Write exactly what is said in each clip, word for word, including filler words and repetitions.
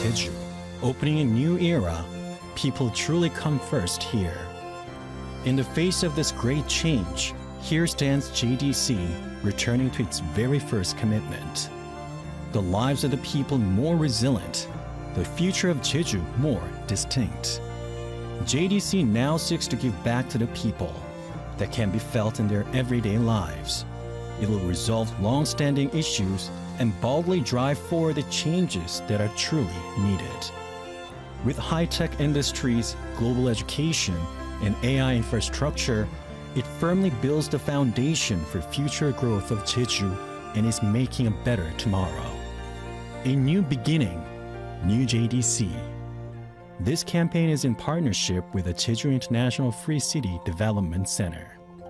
Jeju, opening a new era. People truly come first here. In the face of this great change, here stands J D C, returning to its very first commitment. The lives of the people more resilient, the future of Jeju more distinct. J D C now seeks to give back to the people that can be felt in their everyday lives. It will resolve long-standing issues and boldly drive forward the changes that are truly needed. With high-tech industries, global education, and A I infrastructure, it firmly builds the foundation for future growth of Jeju and is making a better tomorrow. A new beginning, new J D C. This campaign is in partnership with the Jeju International Free City Development Center.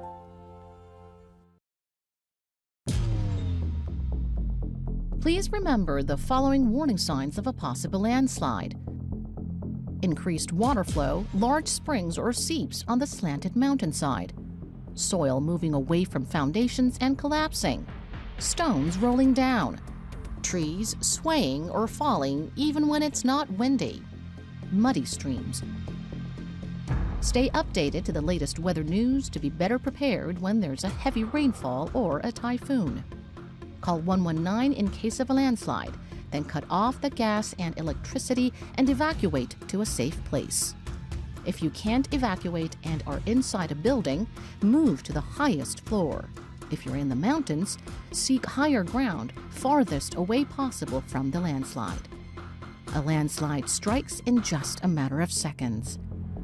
Please remember the following warning signs of a possible landslide. Increased water flow, large springs or seeps on the slanted mountainside. Soil moving away from foundations and collapsing. Stones rolling down. Trees swaying or falling even when it's not windy. Muddy streams. Stay updated to the latest weather news to be better prepared when there's a heavy rainfall or a typhoon. Call one one nine in case of a landslide, then cut off the gas and electricity and evacuate to a safe place. If you can't evacuate and are inside a building, move to the highest floor. If you're in the mountains, seek higher ground farthest away possible from the landslide. A landslide strikes in just a matter of seconds.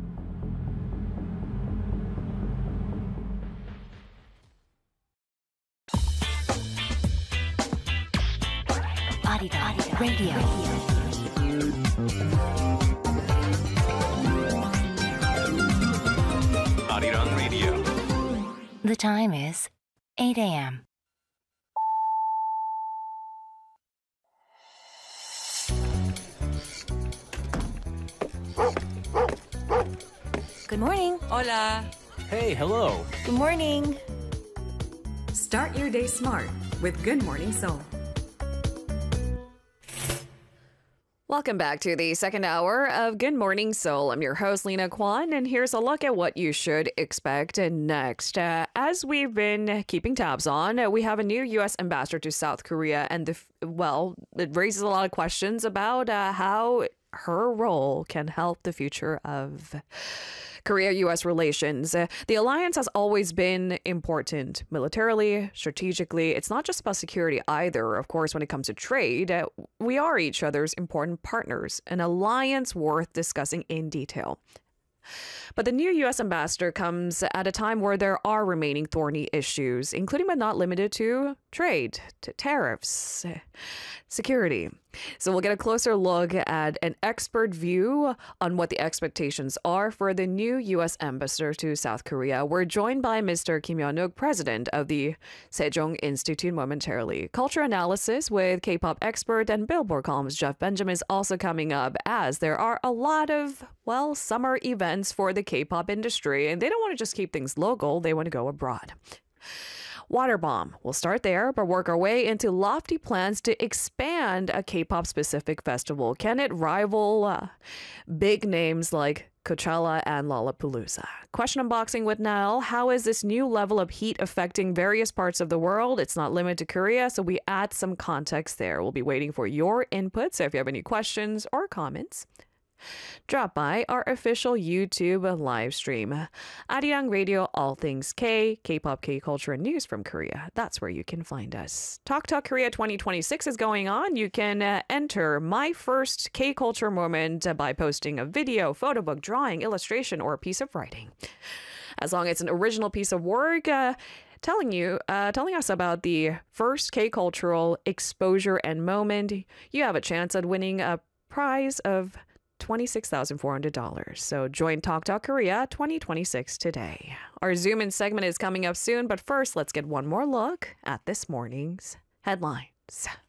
Arirang Radio. Arirang Radio. The time is eight a m Good morning. Hola. Hey, hello. Good morning. Start your day smart with Good Morning Seoul. Welcome back to the second hour of Good Morning Seoul. I'm your host, Lena Kwan, and here's a look at what you should expect next. Uh, as we've been keeping tabs on, uh, we have a new U S ambassador to South Korea, and the well, it raises a lot of questions about uh, how her role can help the future of Korea-U S relations. Uh, the alliance has always been important militarily, strategically. It's not just about security either. Of course, when it comes to trade, uh, we are each other's important partners, an alliance worth discussing in detail. But the new U S ambassador comes at a time where there are remaining thorny issues, including but not limited to trade, to tariffs, security. So we'll get a closer look at an expert view on what the expectations are for the new U S ambassador to South Korea. We're joined by Mister Kim Yeon-uk, president of the Sejong Institute momentarily. Culture analysis with K-pop expert and Billboard columnist Jeff Benjamin is also coming up, as there are a lot of, well, summer events for the K-pop industry, and they don't want to just keep things local, they want to go abroad. Water bomb. We'll start there, but work our way into lofty plans to expand a K-pop specific festival. Can it rival uh, big names like Coachella and Lollapalooza? Question unboxing with Nell. How is this new level of heat affecting various parts of the world? It's not limited to Korea, so we add some context there. We'll be waiting for your input, so if you have any questions or comments, drop by our official YouTube live stream. Arirang Radio, all things K, K-pop, K-culture, and news from Korea. That's where you can find us. Talk Talk Korea twenty twenty-six is going on. You can uh, enter my first K-culture moment uh, by posting a video, photo book, drawing, illustration, or a piece of writing. As long as it's an original piece of work, uh, telling you, uh, telling us about the first K-cultural exposure and moment, you have a chance at winning a prize of twenty-six thousand four hundred dollars. So join Talk Talk Korea twenty twenty-six today. Our Zoom In segment is coming up soon, but first, let's get one more look at this morning's headlines.